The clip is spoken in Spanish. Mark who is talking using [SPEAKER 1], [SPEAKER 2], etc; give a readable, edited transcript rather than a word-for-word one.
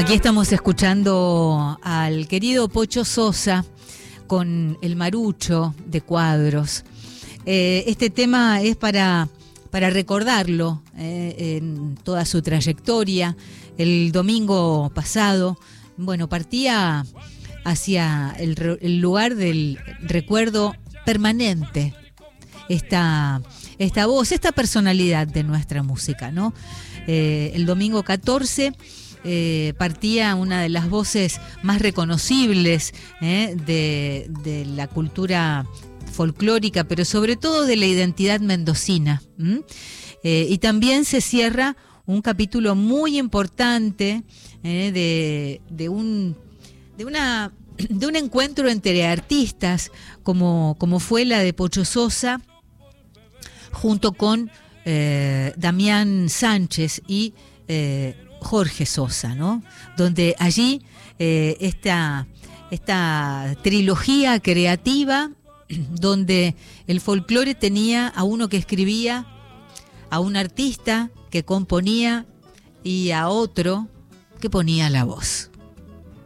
[SPEAKER 1] Aquí estamos escuchando al querido Pocho Sosa con El Marucho de Cuadros. Este tema es para recordarlo en toda su trayectoria. El domingo pasado, partía hacia el lugar del recuerdo permanente. Esta voz, esta personalidad de nuestra música, ¿no? El domingo 14 partía una de las voces más reconocibles de la cultura folclórica, pero sobre todo de la identidad mendocina. Y también se cierra un capítulo muy importante de un encuentro entre artistas como fue la de Pocho Sosa junto con Damián Sánchez y Jorge Sosa, ¿no? Donde allí esta trilogía creativa, donde el folclore tenía a uno que escribía, a un artista que componía y a otro que ponía la voz.